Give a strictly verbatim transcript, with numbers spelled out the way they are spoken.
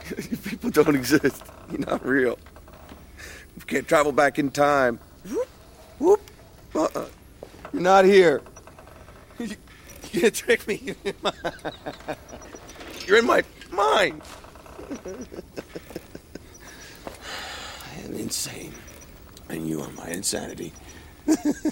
You people don't exist. You're not real. You can't travel back in time. Whoop, whoop. Uh-uh. You're not here. You, you can't trick me. You're in my mind. I am insane. And you are my insanity.